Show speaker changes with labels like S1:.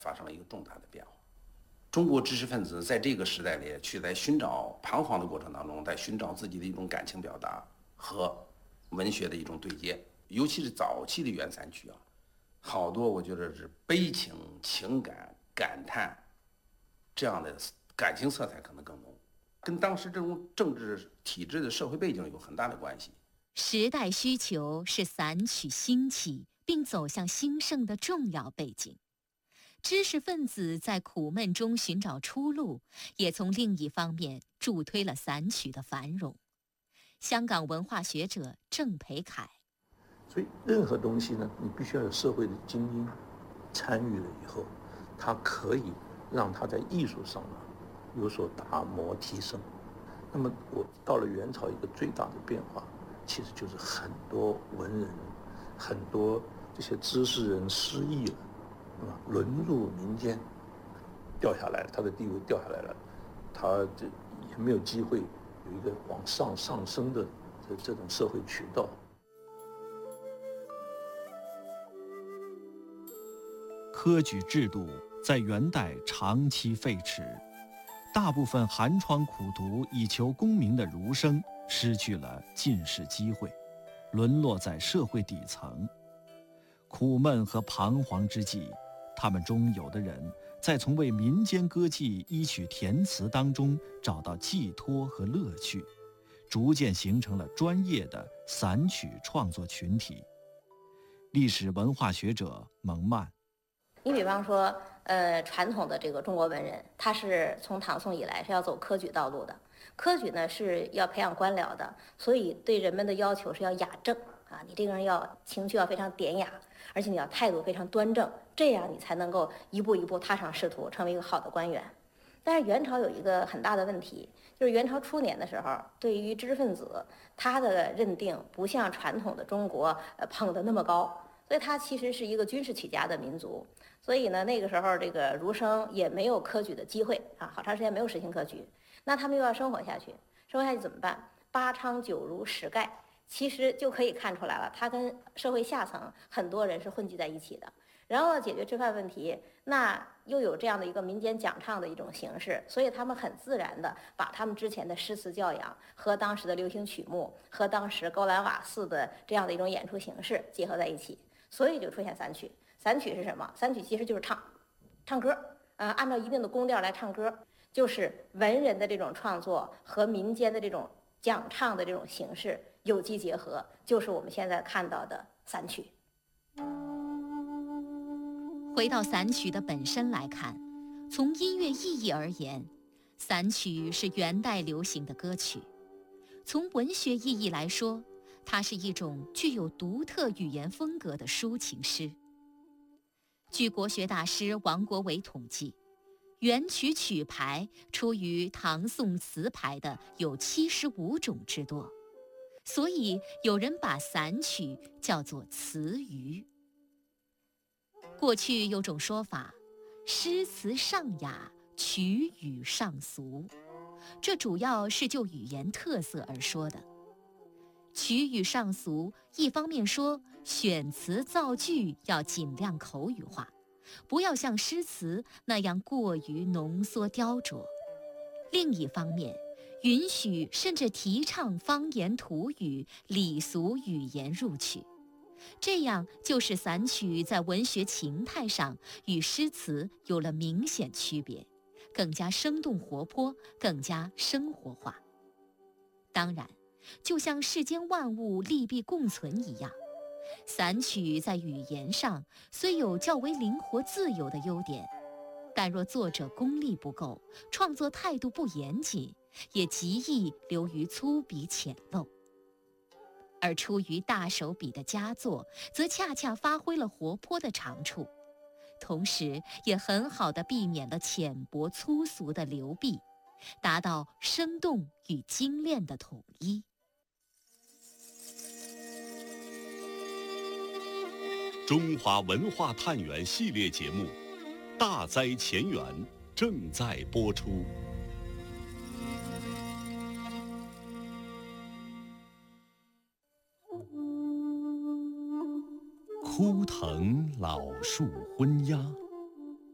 S1: 发生了一个重大的变化。中国知识分子在这个时代里，在寻找彷徨的过程当中，在寻找自己的一种感情表达和文学的一种对接。尤其是早期的原散曲啊，好多我觉得是悲情、情感、感叹这样的感情色彩可能更浓，跟当时这种政治体制的社会背景有很大的关系。
S2: 时代需求是散曲兴起并走向兴盛的重要背景。知识分子在苦闷中寻找出路，也从另一方面助推了散曲的繁荣。香港文化学者郑培凯，
S3: 所以任何东西呢，你必须要有社会的精英参与了以后，它可以让它在艺术上呢有所打磨提升。那么我到了元朝，一个最大的变化，其实就是很多文人、很多这些知识人失意了。沦入民间，掉下来了，他的地位掉下来了，他也没有机会有一个往上升的这种社会渠道。
S4: 科举制度在元代长期废弛，大部分寒窗苦读以求功名的儒生失去了进士机会，沦落在社会底层。苦闷和彷徨之际，他们中有的人在从为民间歌妓依曲填词当中找到寄托和乐趣，逐渐形成了专业的散曲创作群体。历史文化学者蒙曼，
S5: 你比方说，传统的这个中国文人，他是从唐宋以来是要走科举道路的。科举呢是要培养官僚的，所以对人们的要求是要雅正啊，你这个人要情绪要非常典雅，而且你要态度非常端正，这样你才能够一步一步踏上仕途，成为一个好的官员。但是元朝有一个很大的问题，就是元朝初年的时候，对于知识分子，他的认定不像传统的中国捧得那么高，所以他其实是一个军事起家的民族。所以呢，那个时候这个儒生也没有科举的机会啊，好长时间没有实行科举，那他们又要生活下去，生活下去怎么办？八昌九儒十盖，其实就可以看出来了，他跟社会下层很多人是混迹在一起的。然后要解决吃饭问题，那又有这样的一个民间讲唱的一种形式，所以他们很自然的把他们之前的诗词教养和当时的流行曲目和当时高兰瓦肆的这样的一种演出形式结合在一起，所以就出现散曲。散曲是什么？散曲其实就是唱歌，按照一定的宫调来唱歌，就是文人的这种创作和民间的这种讲唱的这种形式有机结合，就是我们现在看到的散曲。
S2: 回到散曲的本身来看，从音乐意义而言，散曲是元代流行的歌曲；从文学意义来说，它是一种具有独特语言风格的抒情诗。据国学大师王国维统计，元曲曲牌出于唐宋词牌的有75种之多，所以有人把散曲叫做词语。过去有种说法，诗词上雅，曲语上俗，这主要是就语言特色而说的。曲语上俗，一方面说选词造句要尽量口语化，不要像诗词那样过于浓缩雕琢；另一方面，允许甚至提倡方言土语、礼俗语言入曲，这样就使散曲在文学情态上与诗词有了明显区别，更加生动活泼，更加生活化。当然，就像世间万物利弊共存一样，散曲在语言上虽有较为灵活自由的优点，但若作者功力不够，创作态度不严谨，也极易流于粗鄙浅陋。而出于大手笔的佳作，则恰恰发挥了活泼的长处，同时也很好地避免了浅薄粗俗的流弊，达到生动与精炼的统一。
S6: 中华文化探源系列节目《大灾前缘》正在播出。枯藤老树昏鸦，